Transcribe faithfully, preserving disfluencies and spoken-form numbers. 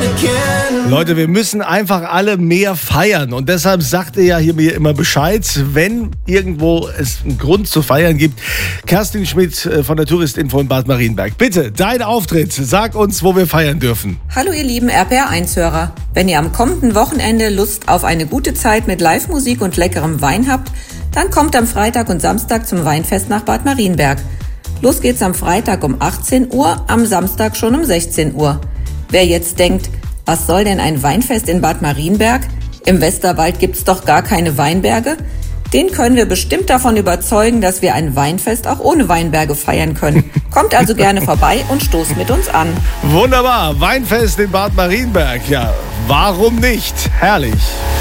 Leute, wir müssen einfach alle mehr feiern und deshalb sagt ihr ja hier mir immer Bescheid, wenn irgendwo es einen Grund zu feiern gibt. Kerstin Schmidt von der Touristinfo in Bad Marienberg. Bitte, dein Auftritt, sag uns, wo wir feiern dürfen. Hallo ihr lieben R P R eins Hörer. Wenn ihr am kommenden Wochenende Lust auf eine gute Zeit mit Live-Musik und leckerem Wein habt, dann kommt am Freitag und Samstag zum Weinfest nach Bad Marienberg. Los geht's am Freitag um achtzehn Uhr, am Samstag schon um sechzehn Uhr. Wer jetzt denkt, was soll denn ein Weinfest in Bad Marienberg? Im Westerwald gibt's doch gar keine Weinberge. Den können wir bestimmt davon überzeugen, dass wir ein Weinfest auch ohne Weinberge feiern können. Kommt also gerne vorbei und stoßt mit uns an. Wunderbar, Weinfest in Bad Marienberg. Ja, warum nicht? Herrlich.